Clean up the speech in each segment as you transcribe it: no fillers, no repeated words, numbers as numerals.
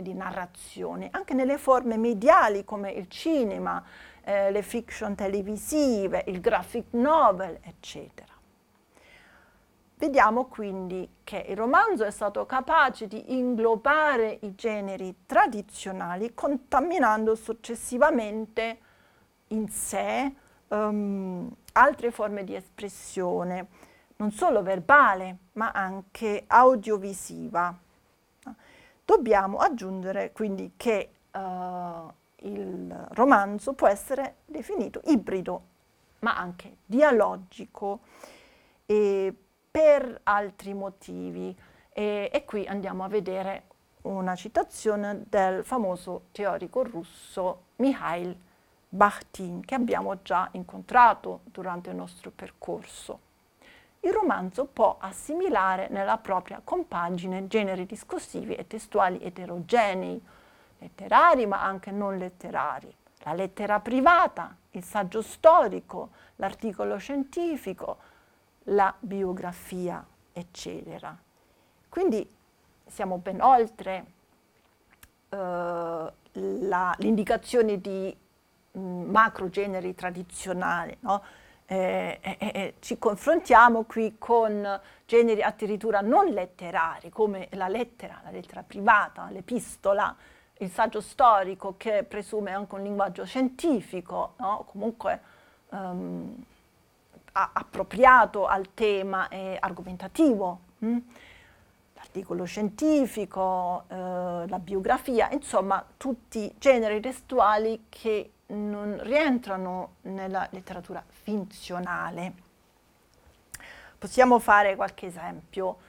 di narrazione, anche nelle forme mediali come il cinema, le fiction televisive, il graphic novel, eccetera. Vediamo quindi che il romanzo è stato capace di inglobare i generi tradizionali, contaminando successivamente in sé altre forme di espressione, non solo verbale, ma anche audiovisiva. Dobbiamo aggiungere quindi che il romanzo può essere definito ibrido, ma anche dialogico, per altri motivi. E qui andiamo a vedere una citazione del famoso teorico russo Mikhail Bakhtin, che abbiamo già incontrato durante il nostro percorso. Il romanzo può assimilare nella propria compagine generi discorsivi e testuali eterogenei, letterari ma anche non letterari, la lettera privata, il saggio storico, l'articolo scientifico, la biografia, eccetera. Quindi siamo ben oltre l'indicazione di macrogeneri tradizionali, no? Ci confrontiamo qui con generi addirittura non letterari, come la lettera privata, l'epistola, il saggio storico che presume anche un linguaggio scientifico, no? Comunque appropriato al tema e argomentativo. L'articolo scientifico, la biografia, insomma tutti generi testuali che non rientrano nella letteratura finzionale. Possiamo fare qualche esempio.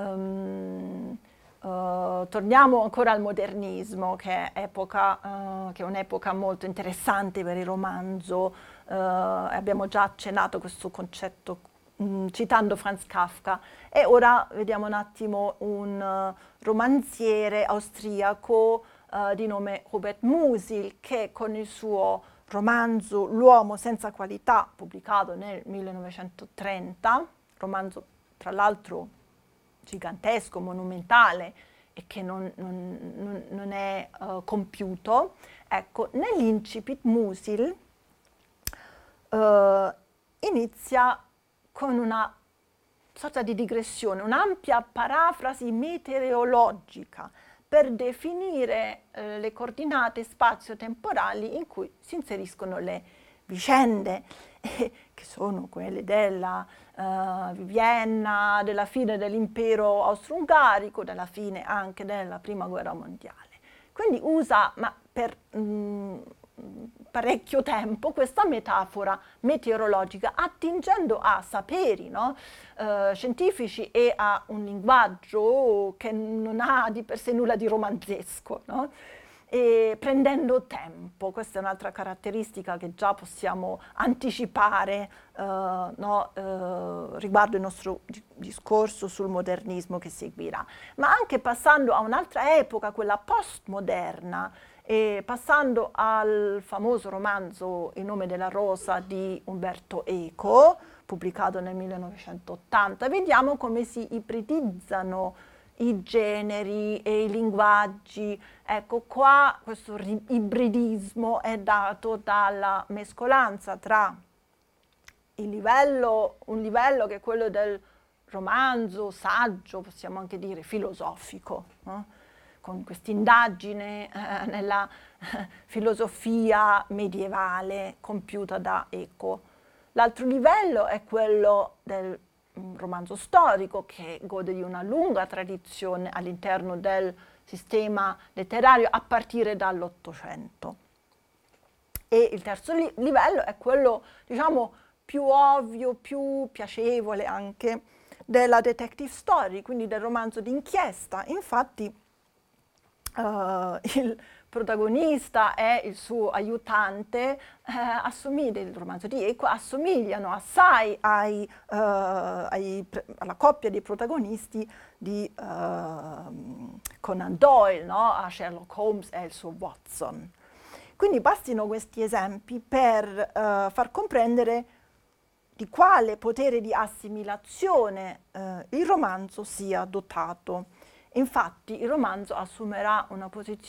Torniamo ancora al modernismo, che è un'epoca molto interessante per il romanzo. Abbiamo già accennato a questo concetto citando Franz Kafka. E ora vediamo un attimo un romanziere austriaco di nome Robert Musil, che con il suo romanzo L'uomo senza qualità, pubblicato nel 1930, romanzo tra l'altro gigantesco, monumentale e che non è compiuto, ecco, nell'incipit Musil inizia con una sorta di digressione, un'ampia parafrasi meteorologica per definire le coordinate spazio-temporali in cui si inseriscono le vicende, che sono quelle della Vienna, della fine dell'impero austro-ungarico, della fine anche della Prima Guerra Mondiale. Quindi usa, ma per parecchio tempo, questa metafora meteorologica, attingendo a saperi, no? Scientifici e a un linguaggio che non ha di per sé nulla di romanzesco, no? E prendendo tempo. Questa è un'altra caratteristica che già possiamo anticipare riguardo il nostro discorso sul modernismo che seguirà, ma anche passando a un'altra epoca, quella postmoderna, e passando al famoso romanzo Il nome della rosa di Umberto Eco, pubblicato nel 1980, vediamo come si ibridizzano i generi e i linguaggi. Ecco, qua questo ibridismo è dato dalla mescolanza tra un livello che è quello del romanzo, saggio, possiamo anche dire filosofico, no? Con questa indagine nella filosofia medievale compiuta da Eco. L'altro livello è quello del romanzo storico, che gode di una lunga tradizione all'interno del sistema letterario a partire dall'Ottocento. E il terzo livello è quello, diciamo, più ovvio, più piacevole anche, della detective story, quindi del romanzo d'inchiesta. Infatti il protagonista e il aiutante il romanzo di Eco assomigliano assai alla coppia dei protagonisti di Conan Doyle, no? A Sherlock Holmes e il suo Watson. Quindi bastino questi esempi per far comprendere di quale potere di assimilazione il romanzo sia dotato. Infatti il romanzo assumerà una posizione